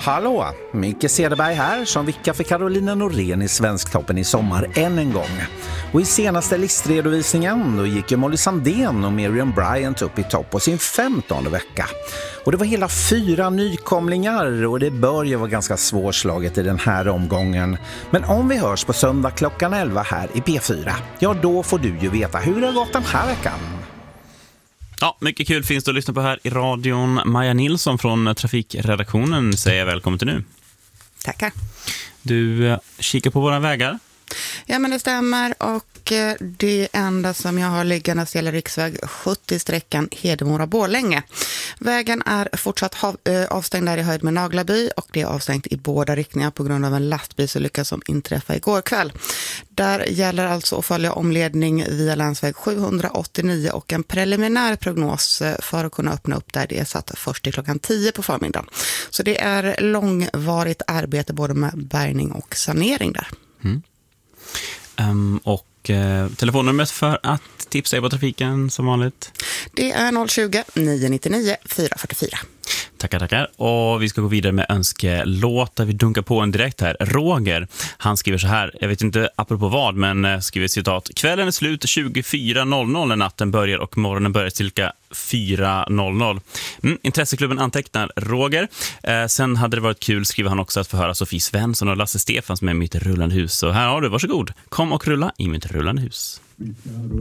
Hallå, Micke Cederberg här som vickar för Carolina Norén i Svensktoppen i sommar än en gång. Och i senaste listredovisningen då gick ju Molly Sandén och Miriam Bryant upp i topp på sin 15:e vecka. Och det var hela 4 nykomlingar och det bör ju vara ganska svårslaget i den här omgången. Men om vi hörs på söndag klockan 11 här i P4, ja då får du ju veta hur det har gått den här veckan. Ja, mycket kul finns det att lyssna på här i radion. Maja Nilsson från trafikredaktionen säger välkommen till nu. Tackar. Du kikar på våra vägar. Ja, men det stämmer, och det enda som jag har liggande gäller riksväg 70 sträckan Hedemora-Borlänge. Vägen är fortsatt avstängd där i höjd med Naglaby, och det är avstängt i båda riktningar på grund av en lastbilsolycka som inträffade igår kväll. Där gäller alltså att följa omledning via länsväg 789 och en preliminär prognos för att kunna öppna upp där det är satt först till klockan 10 på förmiddagen. Så det är långvarigt arbete både med bärgning och sanering där. Och telefonnumret för att tipsa er på trafiken som vanligt? Det är 020-999 444. Tackar. Och vi ska gå vidare med önskelåt där vi dunkar på en direkt här. Roger, han skriver så här, jag vet inte apropå vad, men skriver citat: kvällen är slut 24.00 när natten börjar och morgonen börjar cirka 4.00. Intresseklubben antecknar Roger. Sen hade det varit kul, skriver han också, att få höra Sofie Svensson och Lasse Stefans med Mitt rullande hus. Så här har du, varsågod. Kom och rulla i mitt rullande hus.